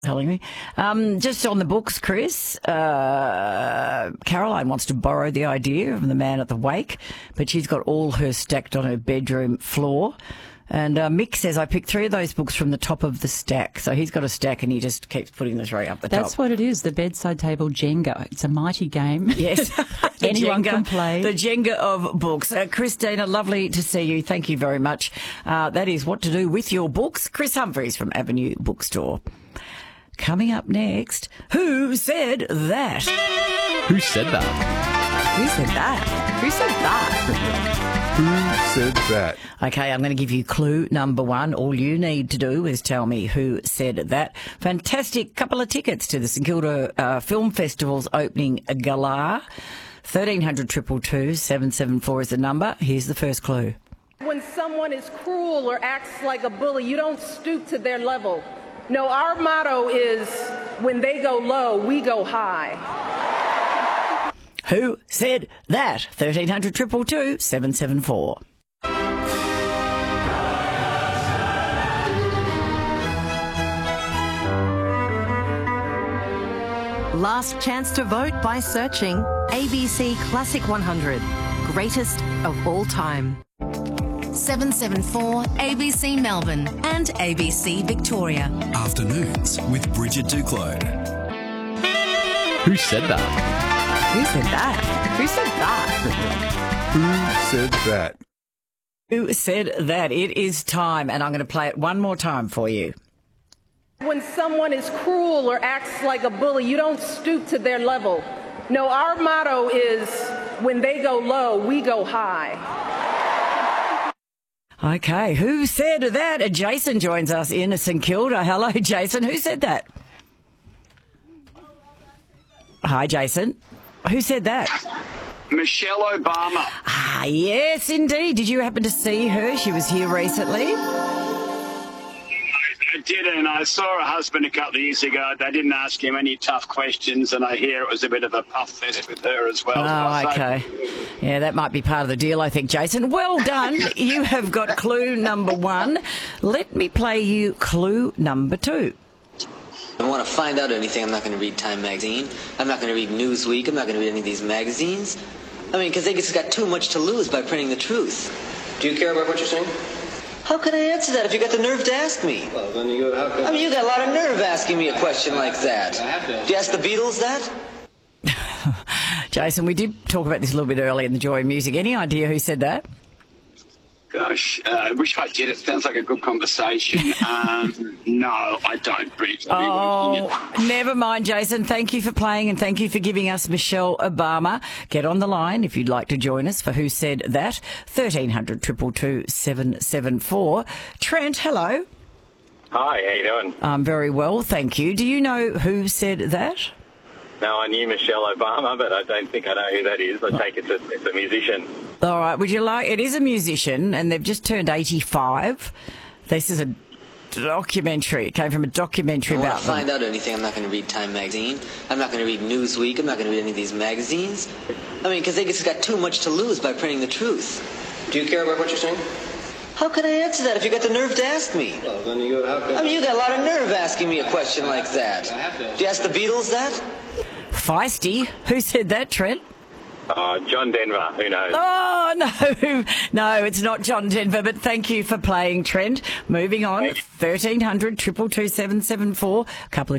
telling me. Just on the books, Chris, Caroline wants to borrow the idea of The Man at the Wake, but she's got all hers stacked on her bedroom floor. And Mick says, I picked 3 of those books from the top of the stack. So he's got a stack and he just keeps putting the 3 up the top. That's what it is, the bedside table Jenga. It's a mighty game. Yes. Anyone can play. The Jenga of books. Christina, lovely to see you. Thank you very much. That is what to do with your books. Chris Humphreys from Avenue Bookstore. Coming up next, Who Said That? Who said that? Who said that? Who said that? Who said that? Okay, I'm going to give you clue number 1. All you need to do is tell me who said that. Fantastic couple of tickets to the St Kilda Film Festival's opening gala. 1300 222 774 is the number. Here's the first clue. When someone is cruel or acts like a bully, you don't stoop to their level. No, our motto is, when they go low, we go high. Who said that? 1300 222 774. Last chance to vote by searching ABC Classic 100, greatest of all time. 774 ABC Melbourne and ABC Victoria. Afternoons with Bridget Duclos. Who said that? Who said that? Who said that? Who said that? Who said that? It is time, and I'm going to play it one more time for you. When someone is cruel or acts like a bully, you don't stoop to their level. No, our motto is, when they go low, we go high. Okay, who said that? Jason joins us in St Kilda. Hello, Jason. Who said that? Hi, Jason. Who said that? Michelle Obama. Ah, yes, indeed. Did you happen to see her? She was here recently. I didn't. I saw her husband a couple of years ago. They didn't ask him any tough questions, and I hear it was a bit of a puff fest with her as well. Oh, okay. Yeah, that might be part of the deal, I think, Jason. Well done. You have got clue number 1. Let me play you clue number 2. If I want to find out anything, I'm not going to read Time magazine. I'm not going to read Newsweek. I'm not going to read any of these magazines. I mean, because they just got too much to lose by printing the truth. Do you care about what you're saying? How can I answer that if you got the nerve to ask me? Well, then you how can... I mean, you got a lot of nerve asking me a question like that. I have to. Do you ask the Beatles that? Jason, we did talk about this a little bit earlier in the Joy of Music. Any idea who said that? Gosh, I wish I did. It sounds like a good conversation. No, I don't, Bridget. Oh, never mind, Jason. Thank you for playing and thank you for giving us Michelle Obama. Get on the line if you'd like to join us for Who Said That. 1300 222 774. Trent, hello. Hi, how you doing? I'm very well, thank you. Do you know who said that? No, I knew Michelle Obama, but I don't think I know who that is. I take it it's a musician. All right, would you like... It is a musician, and they've just turned 85. This is a documentary. It came from a documentary about them. I want to find out anything, I'm not going to read Time magazine. I'm not going to read Newsweek. I'm not going to read any of these magazines. I mean, because they just got too much to lose by printing the truth. Do you care about what you're saying? How can I answer that if you got the nerve to ask me? Well, then you how can... I mean, you got a lot of nerve asking me a question like that. I have to. Do you ask the Beatles that? Feisty. Who said that, Trent? John Denver. Who knows? Oh, no. No, it's not John Denver, but thank you for playing, Trent. Moving on. 1300 222 774. A couple of